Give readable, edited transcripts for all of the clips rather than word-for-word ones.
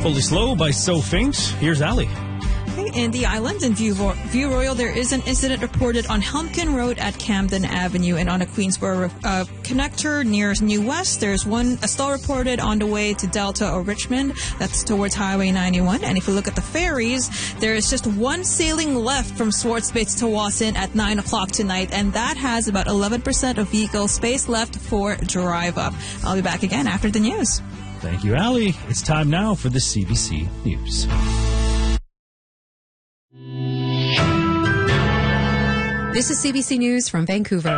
Fully Slow by So Faint. Here's Ali. In the islands in View Royal, there is an incident reported on Humpkin Road at Camden Avenue and on a Queensboro connector near New West. There's a stall reported on the way to Delta or Richmond. That's towards Highway 91. And if you look at the ferries, there is just one sailing left from Swartz Bay to Tawasin at 9 o'clock tonight, and that has about 11% of vehicle space left for drive up. I'll be back again after the news. Thank you, Ali. It's time now for the CBC News. This is CBC News from Vancouver.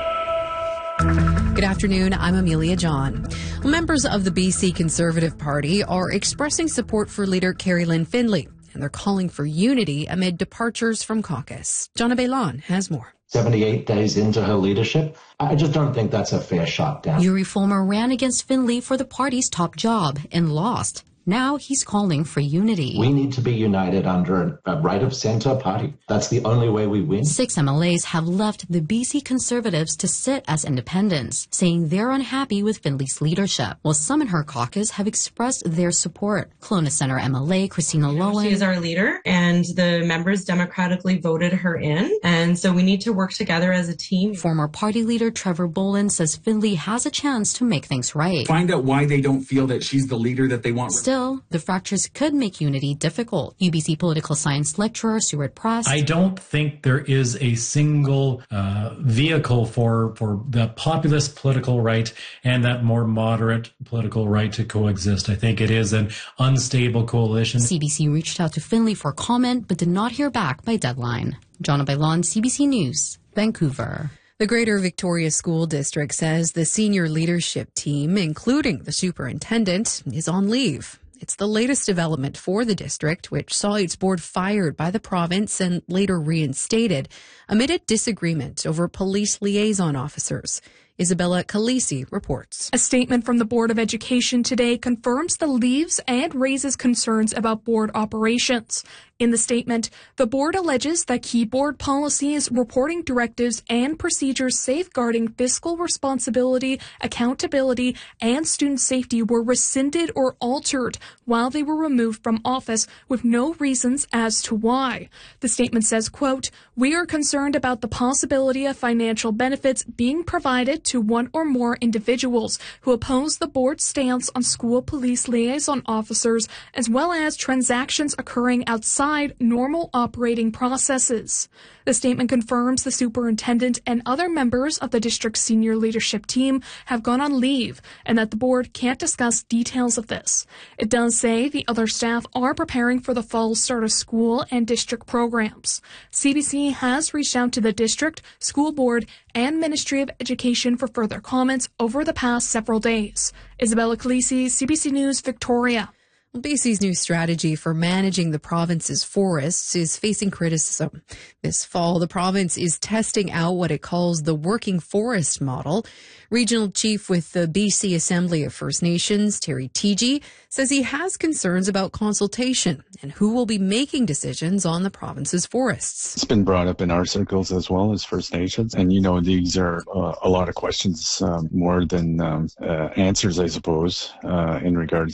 Good afternoon, I'm Amelia John. Members of the BC Conservative Party are expressing support for leader Carrie Lynn Findlay, and they're calling for unity amid departures from caucus. Jonna Bailon has more. 78 days into her leadership, I just don't think that's a fair shot down. Yuri Fulmer ran against Findlay for the party's top job and lost. Now he's calling for unity. We need to be united under a right-of-centre party. That's the only way we win. 6 MLAs have left the BC Conservatives to sit as independents, saying they're unhappy with Findlay's leadership, while some in her caucus have expressed their support. Kelowna Centre MLA Christina Lowen. She is our leader, and the members democratically voted her in, and so we need to work together as a team. Former party leader Trevor Boland says Findlay has a chance to make things right. Find out why they don't feel that she's the leader that they want. Still, the fractures could make unity difficult. UBC political science lecturer Stuart Prest. I don't think there is a single vehicle for the populist political right and that more moderate political right to coexist. I think it is an unstable coalition. CBC reached out to Findlay for comment but did not hear back by deadline. Jonna Bailon, CBC News, Vancouver. The Greater Victoria School District says the senior leadership team, including the superintendent, is on leave. It's the latest development for the district, which saw its board fired by the province and later reinstated amid a disagreement over police liaison officers. Isabella Calisi reports. A statement from the Board of Education today confirms the leaves and raises concerns about board operations. In the statement, the board alleges that key board policies, reporting directives, and procedures safeguarding fiscal responsibility, accountability, and student safety were rescinded or altered while they were removed from office with no reasons as to why. The statement says, quote, "We are concerned about the possibility of financial benefits being provided to one or more individuals who oppose the board's stance on school police liaison officers, as well as transactions occurring outside normal operating processes." The statement confirms the superintendent and other members of the district's senior leadership team have gone on leave and that the board can't discuss details of this. It does say the other staff are preparing for the fall start of school and district programs. CBC has reached out to the district, school board, and Ministry of Education for further comments over the past several days. Isabella Calisi, CBC News, Victoria. BC's new strategy for managing the province's forests is facing criticism. This fall, the province is testing out what it calls the working forest model. Regional Chief with the BC Assembly of First Nations, Terry Teegee, says he has concerns about consultation and who will be making decisions on the province's forests. It's been brought up in our circles as well as First Nations. And, these are a lot of questions, more than answers, I suppose, in regards